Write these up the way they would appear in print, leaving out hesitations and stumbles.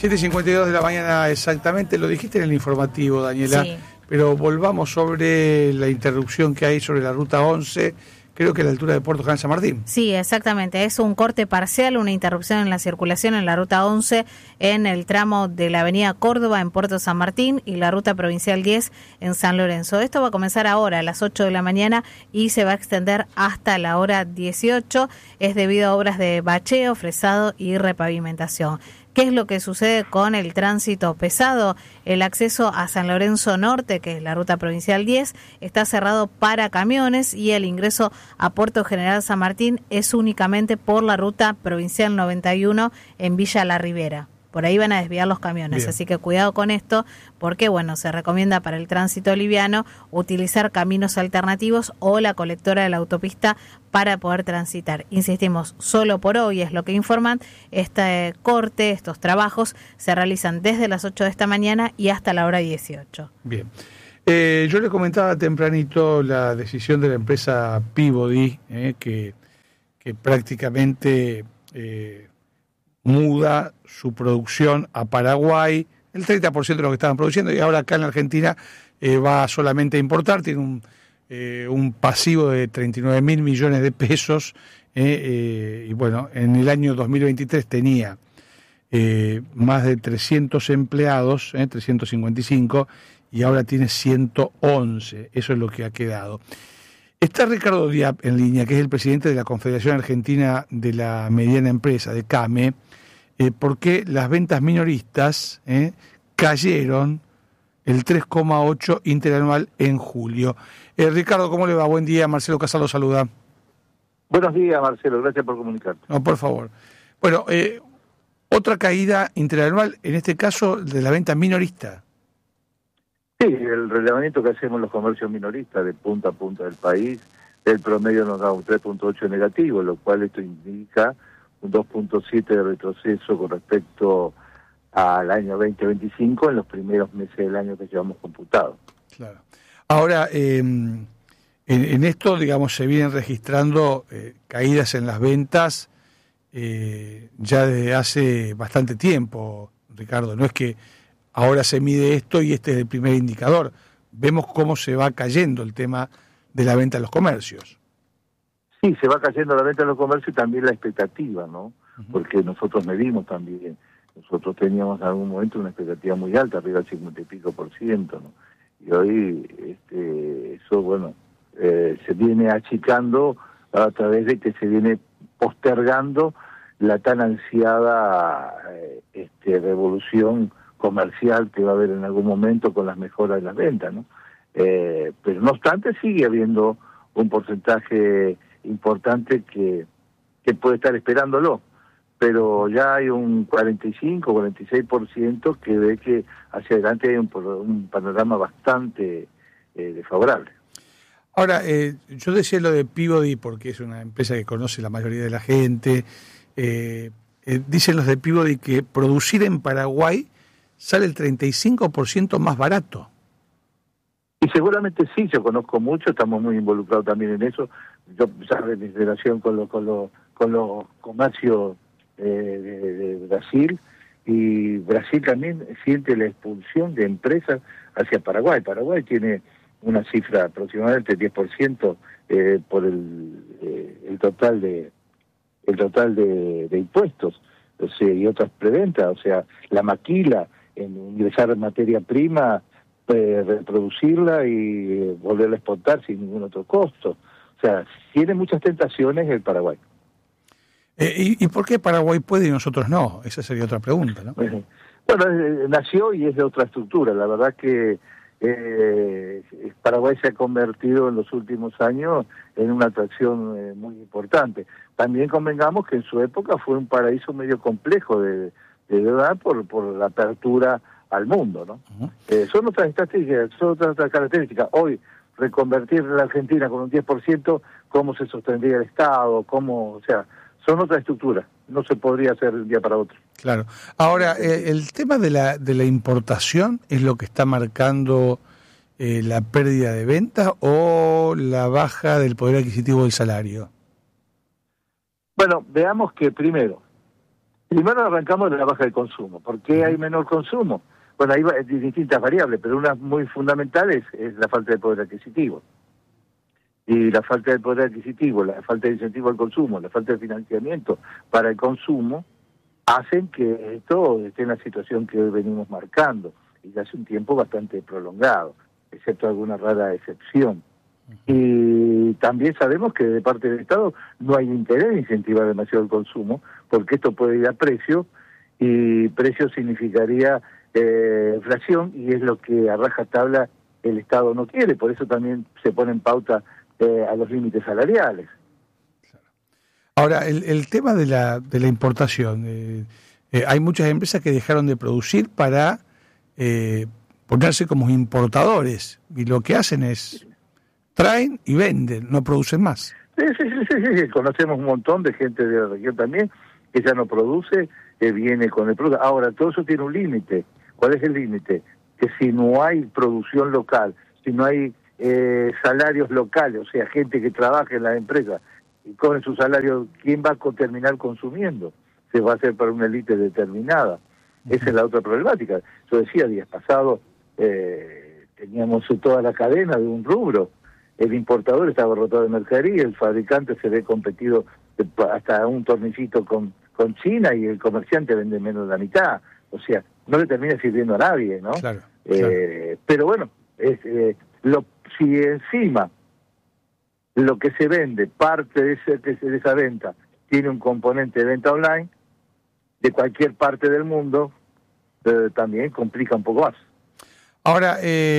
7:52 de la mañana exactamente, lo dijiste en el informativo, Daniela, Sí. pero volvamos sobre la interrupción que hay sobre la ruta 11, creo que a la altura de Puerto General San Martín. Sí, exactamente. Es un corte parcial, una interrupción en la circulación en la ruta 11 en el tramo de la avenida Córdoba en Puerto San Martín y la ruta provincial 10 en San Lorenzo. Esto va a comenzar ahora a las 8 de la mañana y se va a extender hasta la hora 18. Es debido a obras de bacheo, fresado y repavimentación. ¿Qué es lo que sucede con el tránsito pesado? El acceso a San Lorenzo Norte, que es la ruta provincial 10, está cerrado para camiones y el ingreso a Puerto General San Martín es únicamente por la ruta provincial 91 en Villa La Ribera. Por ahí van a desviar los camiones, Bien. así que cuidado con esto, porque bueno, se recomienda para el tránsito liviano utilizar caminos alternativos o la colectora de la autopista para poder transitar. Insistimos, solo por hoy es lo que informan, este corte, estos trabajos se realizan desde las 8 de esta mañana y hasta la hora 18. Bien. Yo le comentaba tempranito la decisión de la empresa Peabody, que prácticamente muda su producción a Paraguay, el 30% de lo que estaban produciendo, y ahora acá en la Argentina va solamente a importar, tiene un pasivo de 39.000 millones de pesos, y bueno, en el año 2023 tenía más de 300 empleados, 355, y ahora tiene 111, eso es lo que ha quedado. Está Ricardo Diap en línea, que es el presidente de la Confederación Argentina de la Mediana Empresa, de CAME, porque las ventas minoristas cayeron el 3,8 interanual en julio. Ricardo, ¿cómo le va? Buen día, Marcelo Casal lo saluda. Buenos días, Marcelo, gracias por comunicarte. No, por favor. Bueno, otra caída interanual, en este caso de la venta minorista. Sí, el relevamiento que hacemos los comercios minoristas de punta a punta del país, el promedio nos da un 3,8 negativo, lo cual esto indica un 2,7 de retroceso con respecto al año 2025 en los primeros meses del año que llevamos computado. Claro. Ahora, en esto, digamos, se vienen registrando caídas en las ventas ya desde hace bastante tiempo, Ricardo. No es que ahora se mide esto y este es el primer indicador. Vemos cómo se va cayendo el tema de la venta en los comercios. Sí, se va cayendo la venta de los comercios y también la expectativa, ¿no? Porque nosotros medimos también. Nosotros teníamos en algún momento una expectativa muy alta, arriba del 50 y pico %, ¿no? Y hoy eso, bueno, se viene achicando a través de que se viene postergando la tan ansiada revolución comercial que va a haber en algún momento con las mejoras de las ventas, ¿no? Pero no obstante sigue habiendo un porcentaje importante que puede estar esperándolo, pero ya hay un 45-46% que ve que hacia adelante hay un panorama bastante desfavorable. Ahora, yo decía lo de Peabody porque es una empresa que conoce la mayoría de la gente. Dicen los de Peabody que producir en Paraguay sale el 35% más barato. Y seguramente sí, yo conozco mucho, estamos muy involucrados también en eso. Yo sabes mi relación con los comercios de Brasil, y Brasil también siente la expulsión de empresas hacia Paraguay. Paraguay tiene una cifra aproximadamente 10% por el total de impuestos, o sea, y otras preventas, o sea, la maquila en ingresar materia prima, reproducirla y volverla a exportar sin ningún otro costo. O sea, tiene muchas tentaciones el Paraguay. ¿Y por qué Paraguay puede y nosotros no? Esa sería otra pregunta, ¿no? Bueno, nació y es de otra estructura. La verdad que Paraguay se ha convertido en los últimos años en una atracción muy importante. También convengamos que en su época fue un paraíso medio complejo de verdad por la apertura al mundo, ¿no? Uh-huh. Son otras estadísticas, son otras características. Hoy, reconvertir la Argentina con un 10%, ¿cómo se sostendría el Estado? ¿Cómo? O sea, son otras estructuras. No se podría hacer de un día para otro. Claro. Ahora, el tema de la importación es lo que está marcando la pérdida de ventas o la baja del poder adquisitivo del salario. Bueno, veamos que primero, Primero arrancamos de la baja de consumo. ¿Por qué hay menor consumo? Bueno, hay distintas variables, pero una muy fundamental es la falta de poder adquisitivo. Y la falta de poder adquisitivo, la falta de incentivo al consumo, la falta de financiamiento para el consumo, hacen que esto esté en la situación que hoy venimos marcando, y hace un tiempo bastante prolongado, excepto alguna rara excepción. Y también sabemos que de parte del Estado no hay interés en incentivar demasiado el consumo, porque esto puede ir a precio, y precio significaría inflación, y es lo que a rajatabla el Estado no quiere, por eso también se pone en pauta a los límites salariales. Ahora, el tema de la importación, hay muchas empresas que dejaron de producir para ponerse como importadores, y lo que hacen es traen y venden, no producen más. Sí. Conocemos un montón de gente de la región también que ya no produce, que viene con el producto. Ahora, todo eso tiene un límite. ¿Cuál es el límite? Que si no hay producción local, si no hay salarios locales, o sea, gente que trabaja en las empresas y cobre su salario, ¿quién va a terminar consumiendo? Se va a hacer para una élite determinada. Esa es la otra problemática. Yo decía, días pasados teníamos toda la cadena de un rubro. El importador está abarrotado de mercadería, el fabricante se ve competido hasta un tornillito con China, y el comerciante vende menos de la mitad. O sea, no le termina sirviendo a nadie, ¿no? Claro. Pero bueno, si encima lo que se vende, parte de esa venta, tiene un componente de venta online, de cualquier parte del mundo, también complica un poco más. Ahora,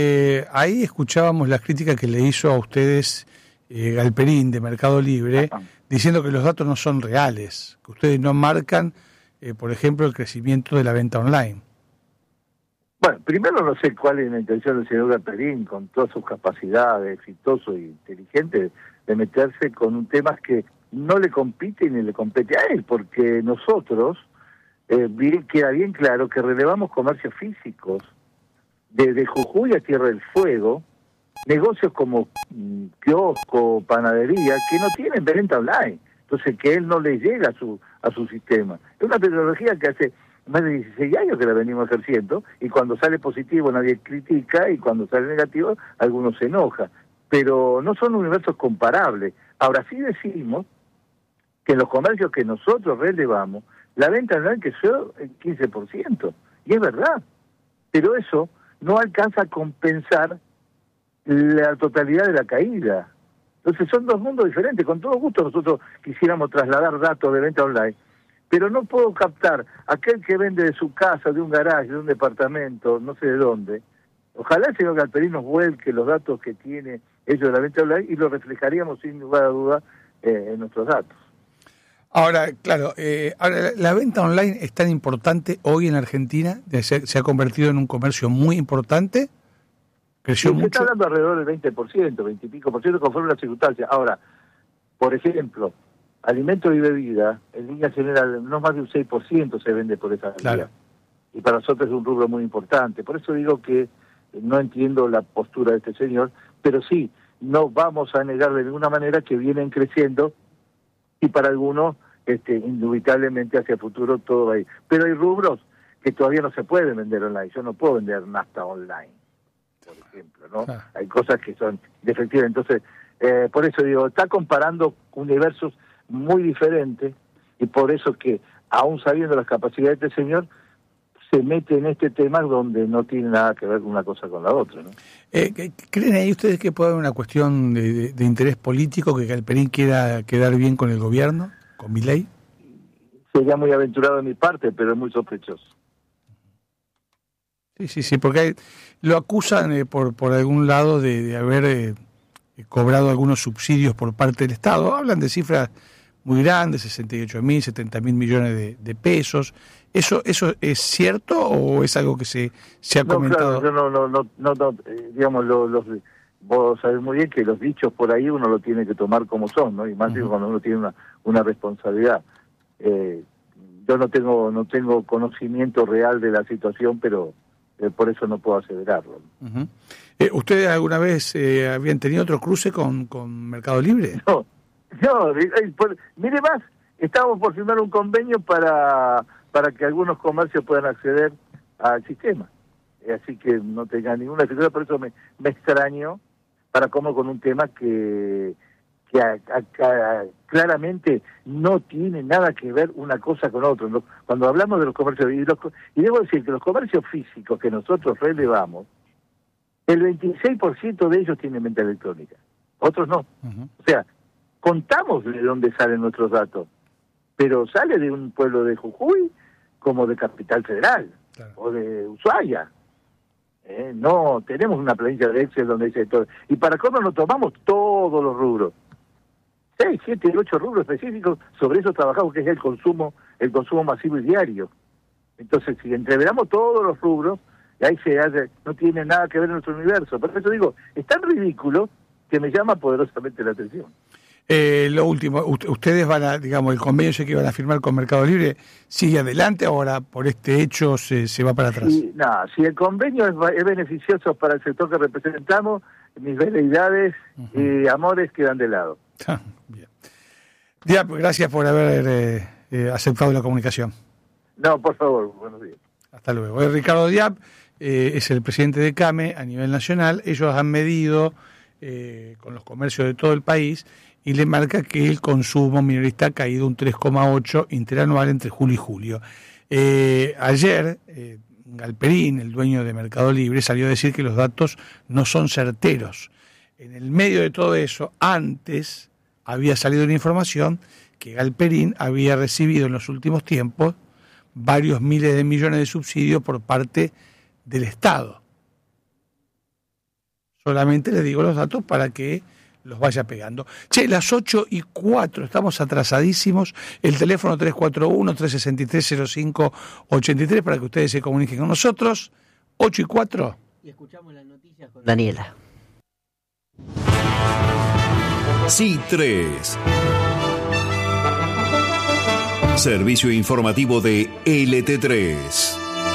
ahí escuchábamos las críticas que le hizo a ustedes Galperín de Mercado Libre, diciendo que los datos no son reales, que ustedes no marcan, por ejemplo, el crecimiento de la venta online. Bueno, primero no sé cuál es la intención del señor Galperín, con todas sus capacidades, exitoso e inteligente, de meterse con un tema que no le compite ni le compete a él, porque nosotros, queda bien claro que relevamos comercios físicos, desde Jujuy a Tierra del Fuego, negocios como kiosco, panadería, que no tienen venta online, entonces que él no le llega a su sistema. Es una tecnología que hace más de 16 años que la venimos ejerciendo, y cuando sale positivo nadie critica, y cuando sale negativo algunos se enoja, pero no son universos comparables. Ahora sí decimos que en los comercios que nosotros relevamos, la venta online creció el 15%, y es verdad, pero eso no alcanza a compensar la totalidad de la caída. Entonces son dos mundos diferentes. Con todo gusto nosotros quisiéramos trasladar datos de venta online, pero no puedo captar aquel que vende de su casa, de un garaje, de un departamento, no sé de dónde. Ojalá el señor Galperín nos vuelque los datos que tiene ellos de la venta online, y lo reflejaríamos sin lugar a duda en nuestros datos. Ahora, claro, la venta online es tan importante hoy en Argentina, se ha convertido en un comercio muy importante, creció mucho. Se está hablando alrededor del 20%, 20 y pico por ciento, conforme las circunstancias. Ahora, por ejemplo, alimentos y bebidas, en línea general, no más de un 6% se vende por esa vía. Claro. Y para nosotros es un rubro muy importante. Por eso digo que no entiendo la postura de este señor, pero sí, no vamos a negar de ninguna manera que vienen creciendo, y para algunos, indubitablemente hacia el futuro todo va a ir. Pero hay rubros que todavía no se pueden vender online. Yo no puedo vender nafta online, por ejemplo, ¿no? Hay cosas que son defectivas. Entonces, por eso digo, está comparando universos muy diferentes, y por eso que, aún sabiendo las capacidades de este señor, se mete en este tema donde no tiene nada que ver una cosa con la otra, ¿no? ¿Creen ahí ustedes que puede haber una cuestión de interés político, que Galperín quiera quedar bien con el gobierno, con Milei? Sería muy aventurado de mi parte, pero es muy sospechoso. Sí, porque lo acusan por algún lado de haber cobrado algunos subsidios por parte del Estado. Hablan de cifras muy grandes, 68.000, 70.000 millones de pesos. ¿Eso es cierto o es algo que se ha comentado? Claro, no, digamos, vos sabés muy bien que los dichos por ahí uno lo tiene que tomar como son, ¿no? Y más cuando uno tiene una responsabilidad. Yo no tengo conocimiento real de la situación, pero por eso no puedo aseverarlo. ¿Ustedes alguna vez habían tenido otro cruce con Mercado Libre? No, mire más, estábamos por firmar un convenio para para que algunos comercios puedan acceder al sistema. Así que no tenga ninguna dificultad, por eso me extraño para cómo con un tema que claramente no tiene nada que ver una cosa con otra. Cuando hablamos de los comercios, y debo decir que los comercios físicos que nosotros relevamos, el 26% de ellos tienen venta electrónica, otros no. Uh-huh. O sea, contamos de dónde salen nuestros datos, pero sale de un pueblo de Jujuy como de Capital Federal, claro, o de Ushuaia. No tenemos una planilla de Excel donde dice todo. Y para cómo nos tomamos todos los rubros. 6, 7, 8 rubros específicos, sobre eso trabajamos, que es el consumo masivo y diario. Entonces, si entreveramos todos los rubros, ahí no tiene nada que ver en nuestro universo. Por eso digo, es tan ridículo que me llama poderosamente la atención. Lo último, ustedes van a, digamos, el convenio ese que van a firmar con Mercado Libre, ¿sigue adelante ahora por este hecho se va para atrás? Si el convenio es beneficioso para el sector que representamos, mis veleidades y amores quedan de lado. Bien. Diap, gracias por haber aceptado la comunicación. No, por favor, buenos días. Hasta luego. Ricardo Diap es el presidente de CAME a nivel nacional. Ellos han medido con los comercios de todo el país y le marca que el consumo minorista ha caído un 3,8 interanual entre julio y julio. Ayer, Galperín, el dueño de Mercado Libre, salió a decir que los datos no son certeros. En el medio de todo eso, antes había salido una información que Galperín había recibido en los últimos tiempos varios miles de millones de subsidios por parte del Estado. Solamente les digo los datos para que los vaya pegando. Las 8:04, estamos atrasadísimos. El teléfono 341-363-0583 para que ustedes se comuniquen con nosotros. 8:04. Y escuchamos las noticias con Daniela. C3. Servicio informativo de LT3.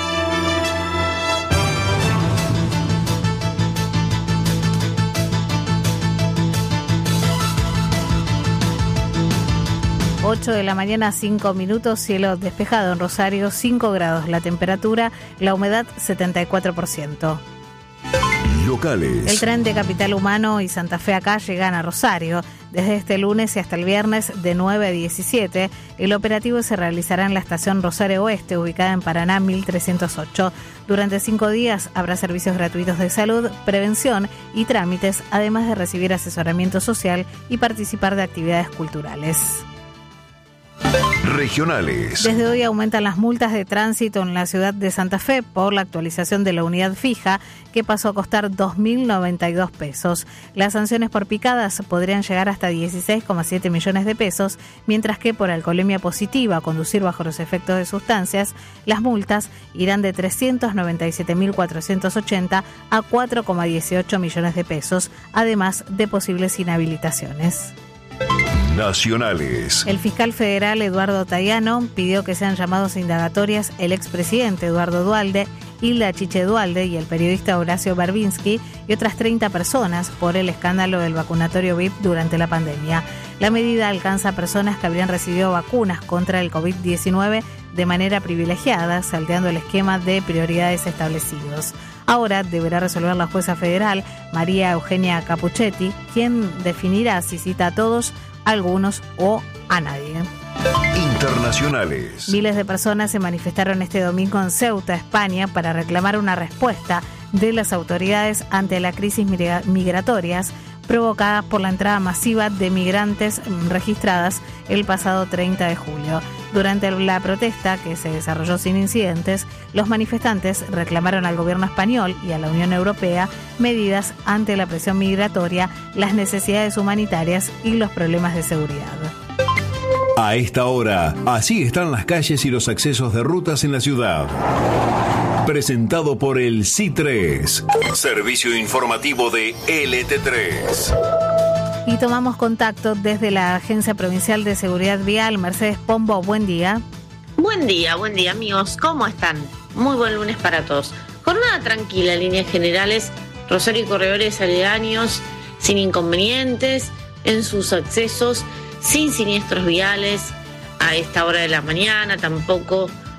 Ocho de la mañana, 5 minutos, cielo despejado en Rosario, 5 grados la temperatura, la humedad 74%. Locales. El tren de Capital Humano y Santa Fe acá llegan a Rosario. Desde este lunes y hasta el viernes de 9 a 17, el operativo se realizará en la estación Rosario Oeste, ubicada en Paraná 1308. Durante 5 días habrá servicios gratuitos de salud, prevención y trámites, además de recibir asesoramiento social y participar de actividades culturales. Regionales. Desde hoy aumentan las multas de tránsito en la ciudad de Santa Fe por la actualización de la unidad fija, que pasó a costar 2.092 pesos. Las sanciones por picadas podrían llegar hasta 16,7 millones de pesos, mientras que por alcoholemia positiva, conducir bajo los efectos de sustancias, las multas irán de 397.480 a 4,18 millones de pesos, además de posibles inhabilitaciones. Nacionales. El fiscal federal Eduardo Tayano pidió que sean llamados a indagatorias el expresidente Eduardo Duhalde, Hilda Chiche Duhalde y el periodista Horacio Barbinsky y otras 30 personas por el escándalo del vacunatorio VIP durante la pandemia. La medida alcanza a personas que habrían recibido vacunas contra el COVID-19 de manera privilegiada, salteando el esquema de prioridades establecidos. Ahora deberá resolver la jueza federal María Eugenia Capuchetti, quien definirá si cita a todos, a algunos o a nadie. Internacionales. Miles de personas se manifestaron este domingo en Ceuta, España, para reclamar una respuesta de las autoridades ante la crisis migratorias provocada por la entrada masiva de migrantes registradas el pasado 30 de julio. Durante la protesta, que se desarrolló sin incidentes, los manifestantes reclamaron al gobierno español y a la Unión Europea medidas ante la presión migratoria, las necesidades humanitarias y los problemas de seguridad. A esta hora, así están las calles y los accesos de rutas en la ciudad. Presentado por el C3, servicio informativo de LT3. Y tomamos contacto desde la Agencia Provincial de Seguridad Vial. Mercedes Pombo, buen día. Buen día amigos, ¿cómo están? Muy buen lunes para todos. Jornada tranquila en líneas generales, Rosario y corredores aledaños sin inconvenientes en sus accesos, sin siniestros viales a esta hora de la mañana, tampoco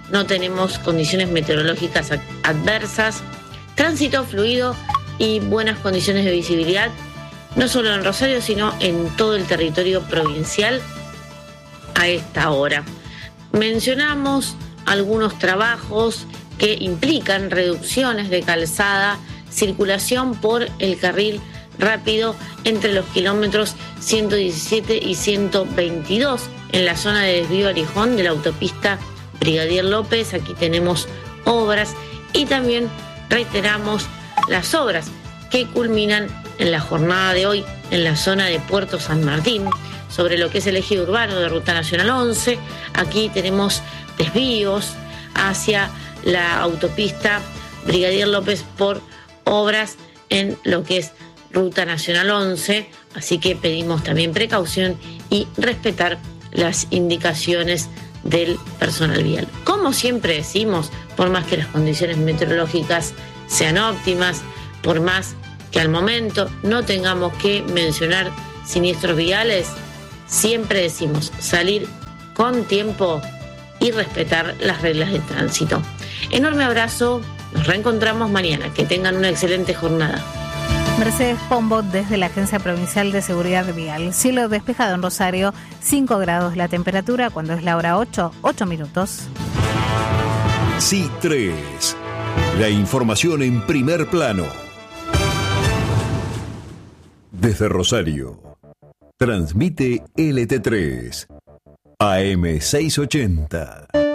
no tenemos condiciones meteorológicas adversas, tránsito fluido y buenas condiciones de visibilidad, no solo en Rosario, sino en todo el territorio provincial a esta hora. Mencionamos algunos trabajos que implican reducciones de calzada, circulación por el carril rápido entre los kilómetros 117 y 122 en la zona de desvío Arijón de la autopista Brigadier López. Aquí tenemos obras y también reiteramos las obras que culminan en la jornada de hoy en la zona de Puerto San Martín, sobre lo que es el eje urbano de Ruta Nacional 11. Aquí tenemos desvíos hacia la autopista Brigadier López por obras en lo que es Ruta Nacional 11, así que pedimos también precaución y respetar las indicaciones del personal vial. Como siempre decimos, por más que las condiciones meteorológicas sean óptimas, por más que al momento no tengamos que mencionar siniestros viales, siempre decimos salir con tiempo y respetar las reglas de tránsito. Enorme abrazo, nos reencontramos mañana, que tengan una excelente jornada. Mercedes Pombo desde la Agencia Provincial de Seguridad Vial. Cielo despejado en Rosario, 5 grados la temperatura, cuando es la hora 8 minutos. C3, la información en primer plano. Desde Rosario, transmite LT3, AM 680.